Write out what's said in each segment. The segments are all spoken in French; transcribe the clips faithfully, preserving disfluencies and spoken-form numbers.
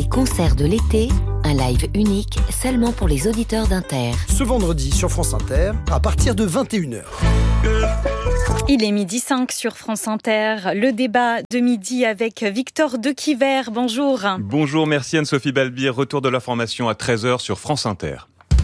Les concerts de l'été, un live unique seulement pour les auditeurs d'Inter. Ce vendredi sur France Inter, à partir de vingt et une heures. Il est midi cinq sur France Inter. Le débat de midi avec Victor Dequiver. Bonjour. Bonjour, merci Anne-Sophie Balbir. Retour de l'information à treize heures sur France Inter.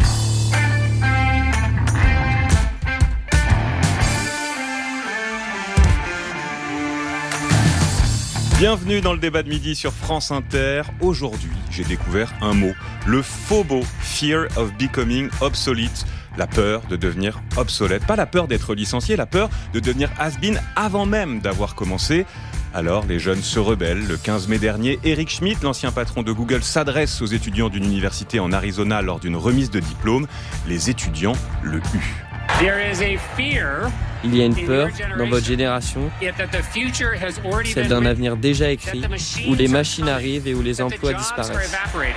Bienvenue dans le débat de midi sur France Inter. Aujourd'hui, j'ai découvert un mot, le FOBO, Fear of Becoming Obsolete. La peur de devenir obsolète. Pas la peur d'être licencié, la peur de devenir has-been avant même d'avoir commencé. Alors, les jeunes se rebellent. Le quinze mai dernier, Eric Schmidt, l'ancien patron de Google, s'adresse aux étudiants d'une université en Arizona lors d'une remise de diplôme. Les étudiants le huent. Il y a une peur dans votre génération, celle d'un avenir déjà écrit, où les machines arrivent et où les emplois disparaissent.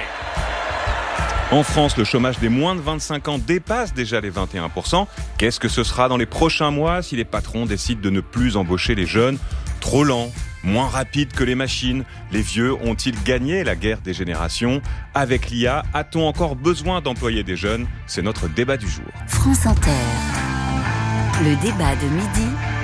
En France, le chômage des moins de vingt-cinq ans dépasse déjà les vingt et un pour cent. Qu'est-ce que ce sera dans les prochains mois si les patrons décident de ne plus embaucher les jeunes ? Trop lent, moins rapide que les machines. Les vieux ont-ils gagné la guerre des générations ? Avec l'I A, a-t-on encore besoin d'employer des jeunes ? C'est notre débat du jour. France Inter. Le débat de midi.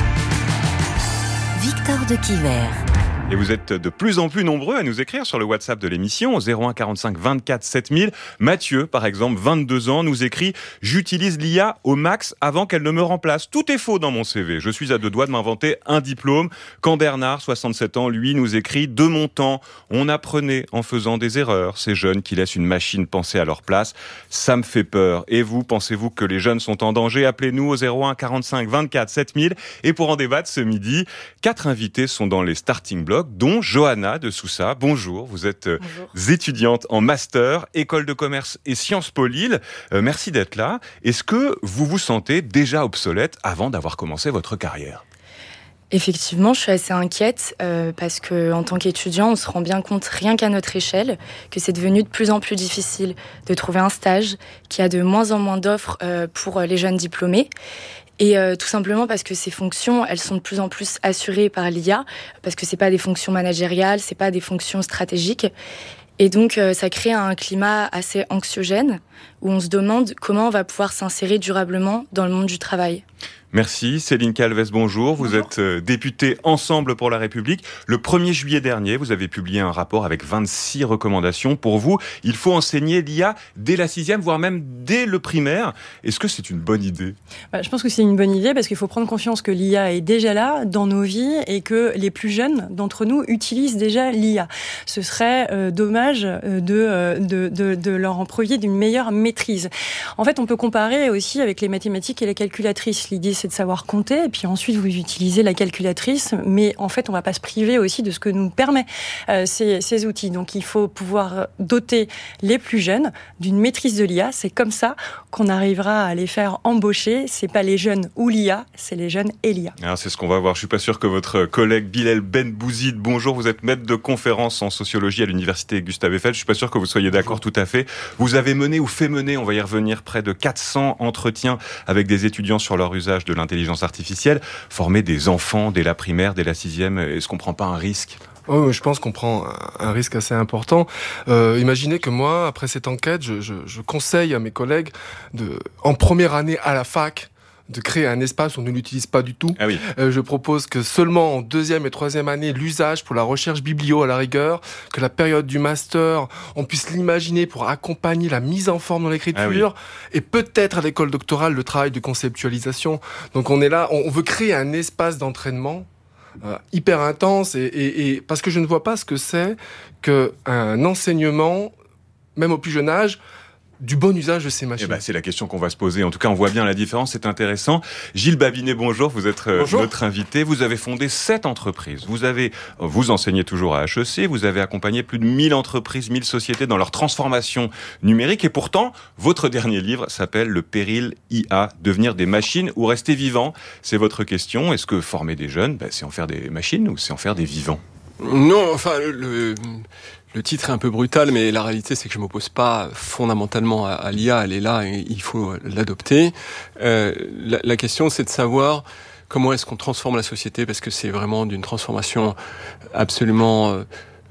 Victor Dequiver. Et vous êtes de plus en plus nombreux à nous écrire sur le WhatsApp de l'émission au zéro un quarante-cinq vingt-quatre sept mille. Mathieu, par exemple, vingt-deux ans, nous écrit « J'utilise l'I A au max avant qu'elle ne me remplace. Tout est faux dans mon C V. Je suis à deux doigts de m'inventer un diplôme. » Quand Bernard, soixante-sept ans, lui, nous écrit « De mon temps, on apprenait en faisant des erreurs. Ces jeunes qui laissent une machine penser à leur place. Ça me fait peur. Et vous, pensez-vous que les jeunes sont en danger ? Appelez-nous au zéro un quarante-cinq vingt-quatre sept mille. Et pour en débattre ce midi, quatre invités sont dans les starting blocks, dont Johanna de Sousa. Bonjour, vous êtes Bonjour. étudiante en master, école de commerce et Sciences Po Lille. Euh, merci d'être là. Est-ce que vous vous sentez déjà obsolète avant d'avoir commencé votre carrière ? Effectivement, je suis assez inquiète euh, parce que en tant qu'étudiant, on se rend bien compte, rien qu'à notre échelle, que c'est devenu de plus en plus difficile de trouver un stage, qu'il y a de moins en moins d'offres euh, pour les jeunes diplômés. Et euh, tout simplement parce que ces fonctions, elles sont de plus en plus assurées par l'I A, parce que c'est pas des fonctions managériales, c'est pas des fonctions stratégiques. Et donc, euh, ça crée un climat assez anxiogène, où on se demande comment on va pouvoir s'insérer durablement dans le monde du travail. Merci. Céline Calves, bonjour. Vous bonjour. êtes euh, députée Ensemble pour la République. Le premier juillet dernier, vous avez publié un rapport avec vingt-six recommandations. Pour vous, il faut enseigner l'I A dès la sixième, voire même dès le primaire. Est-ce que c'est une bonne idée ? Bah, je pense que c'est une bonne idée parce qu'il faut prendre conscience que l'I A est déjà là dans nos vies et que les plus jeunes d'entre nous utilisent déjà l'I A. Ce serait euh, dommage de, de, de, de leur en priver d'une meilleure maîtrise. En fait, on peut comparer aussi avec les mathématiques et les calculatrices. L'idée, c'est de savoir compter, et puis ensuite vous utilisez la calculatrice, mais en fait on ne va pas se priver aussi de ce que nous permet euh, ces, ces outils. Donc il faut pouvoir doter les plus jeunes d'une maîtrise de l'I A. C'est comme ça qu'on arrivera à les faire embaucher. C'est pas les jeunes ou l'I A, c'est les jeunes et l'I A. Alors c'est ce qu'on va voir. Je suis pas sûr que votre collègue Bilal Benbouzid, bonjour, vous êtes maître de conférence en sociologie à l'université Gustave Eiffel. Je suis pas sûr que vous soyez d'accord tout à fait. Vous avez mené ou fait mener, on va y revenir, près de quatre cents entretiens avec des étudiants sur leur usage de l'intelligence artificielle. Former des enfants dès la primaire, dès la sixième, est-ce qu'on prend pas un risque ? Oh, je pense qu'on prend un risque assez important. Euh, imaginez que moi, après cette enquête, je, je, je conseille à mes collègues de, en première année à la fac, de créer un espace où on ne l'utilise pas du tout. Ah oui. Euh, je propose que seulement en deuxième et troisième année, l'usage pour la recherche biblio à la rigueur, que la période du master, on puisse l'imaginer pour accompagner la mise en forme dans l'écriture, ah oui. et peut-être à l'école doctorale, le travail de conceptualisation. Donc on est là, on veut créer un espace d'entraînement euh, hyper intense, et, et, et parce que je ne vois pas ce que c'est qu'un enseignement, même au plus jeune âge, du bon usage de ces machines. Eh ben, c'est la question qu'on va se poser. En tout cas, on voit bien la différence, c'est intéressant. Gilles Babinet, bonjour, vous êtes bonjour. notre invité. Vous avez fondé sept entreprises. Vous avez, vous enseignez toujours à H E C, vous avez accompagné plus de mille entreprises, mille sociétés dans leur transformation numérique. Et pourtant, votre dernier livre s'appelle « Le péril I A », devenir des machines ou rester vivant. C'est votre question. Est-ce que former des jeunes, ben, c'est en faire des machines ou c'est en faire des vivants ? Non, enfin, le... Le titre est un peu brutal, mais la réalité, c'est que je m'oppose pas fondamentalement à, à l'I A. Elle est là et il faut l'adopter. Euh, la, la question, c'est de savoir comment est-ce qu'on transforme la société, parce que c'est vraiment d'une transformation absolument euh,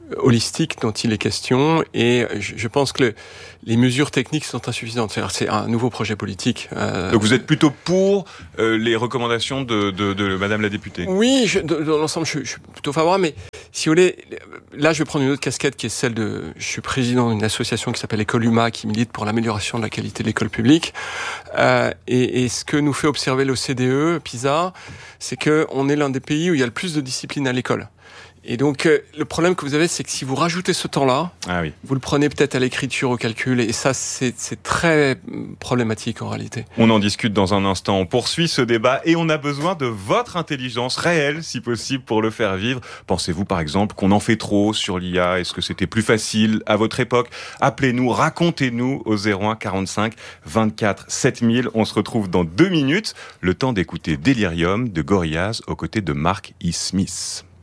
holistique dont il est question, et je, je pense que le, les mesures techniques sont insuffisantes. C'est-à-dire, c'est un nouveau projet politique. Euh... Donc vous êtes plutôt pour euh, les recommandations de, de, de Madame la députée? Oui, je, dans, dans l'ensemble, je, je suis plutôt favorable, mais si vous voulez, là, je vais prendre une autre casquette qui est celle de... Je suis président d'une association qui s'appelle École Huma, qui milite pour l'amélioration de la qualité de l'école publique. Euh, et, et ce que nous fait observer l'O C D E, PISA, c'est que on est l'un des pays où il y a le plus de discipline à l'école. Et donc, euh, le problème que vous avez, c'est que si vous rajoutez ce temps-là, ah oui. vous le prenez peut-être à l'écriture, au calcul, et ça, c'est, c'est très problématique en réalité. On en discute dans un instant. On poursuit ce débat et on a besoin de votre intelligence réelle, si possible, pour le faire vivre. Pensez-vous, par exemple, qu'on en fait trop sur l'I A? Est-ce que c'était plus facile à votre époque? Appelez-nous, racontez-nous au zéro un quarante-cinq vingt-quatre sept mille. On se retrouve dans deux minutes. Le temps d'écouter Delirium de Gorillaz aux côtés de Mark E. Smith.